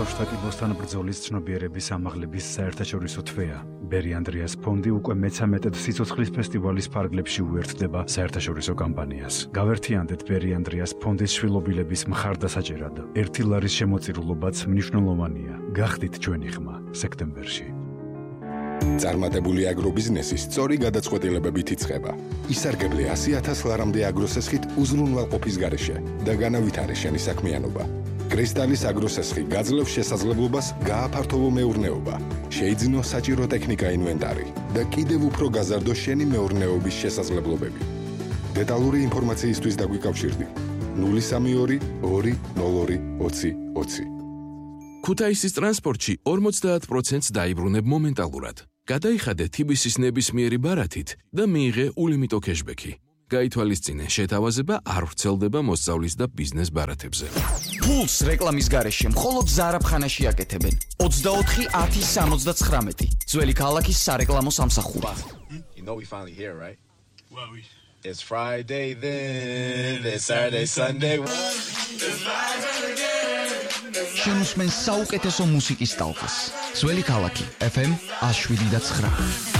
ბავშვთა კიბოსთან ბრძოლის ცნობიერების ამაღლების საერთაშორისო თვეა. ბერი ანდრიას ფონდი უკვე მე-13 სიცოცხლის ფესტივალის ფარგლებში უერთდება საერთაშორისო კამპანიას. გავერთიანდეთ ბერი ანდრიას ფონდის შვილობილების მხარდასაჭერად. 1 ლარის შემოწირულობაც მნიშვნელოვანია. გახდით ჩვენი ხმა სექტემბერში. წარმატებული აგრობიზნესი სწორი გადაწყვეტილებებით იწყება. ისარგებლე 100,000 ლარამდე აგროსესხით უზრუნველყოფის გარეშე და განავითარე შენი საქმიანობა. კრისტალის აგროსესხი გაძლევს შესაძლებლობას გააფართოვო მეურნეობა, შეიძინო საჭირო ტექნიკა ინვენტარი და კიდევ უფრო გაზარდო შენი მეურნეობის შესაძლებლობები. დეტალური ინფორმაციისთვის დაგვიკავშირდი 032 202 20 20. ქუთაისის ტრანსპორტში 50%-ს დაიბრუნებ მომენტალურად. გადაიხადე TBC-ის ნებისმიერი ბარათით და მიიღე ულიმიტო кэშბექი. გაითვალისწინე, შეთავაზება არ ვრცელდება მოსწავლის და ბიზნეს ბარათებზე. ფულს რეკლამის გარეშე მხოლოდ ზარაფხანაში აკეთებენ. 24.10.79. ძველი ქალაქის სარეკლამო სამსახური. You know we finally here, right? Well, it's Friday then, it's Saturday, Sunday. შემოსმენ საუკეთესო მუსიკის ტალღას. ძველი ქალაქი FM 107.9.